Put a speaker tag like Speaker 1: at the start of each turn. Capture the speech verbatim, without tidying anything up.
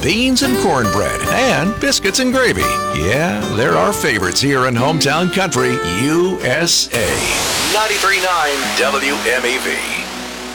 Speaker 1: beans and cornbread, and biscuits and gravy. Yeah, they're our favorites here in Hometown Country, U S A. ninety-three point nine W M E V.